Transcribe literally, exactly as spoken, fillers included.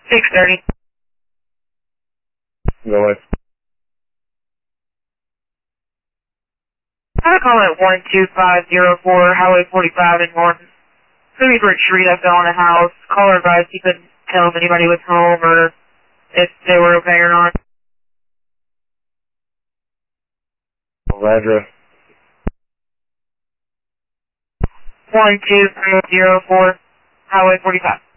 six thirty. Go ahead. I call at one two five zero four Highway forty-five in Morton. It's going to be for a tree that fell in a house. Caller advised he couldn't tell if anybody was home or if they were okay or not. Address. one two zero four Highway forty-five.